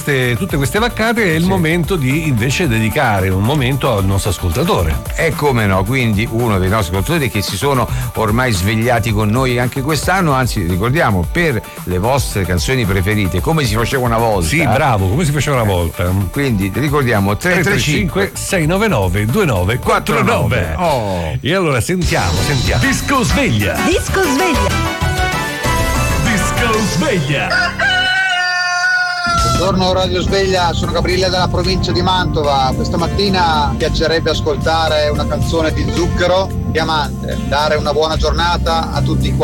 tutte queste vaccate è il momento di invece dedicare un momento al nostro ascoltatore. E come no, quindi uno dei nostri ascoltatori che si sono ormai svegliati con noi anche quest'anno, anzi ricordiamo, per le vostre canzoni preferite, come si faceva una volta. Sì, bravo, come si faceva una volta. Quindi ricordiamo 335 699 2949. Oh. E allora sentiamo. Disco sveglia. Disco sveglia. Disco sveglia. Buongiorno Radio Sveglia, sono Gabriele della provincia di Mantova. Questa mattina mi piacerebbe ascoltare una canzone di Zucchero, Diamante. Dare una buona giornata a tutti quanti.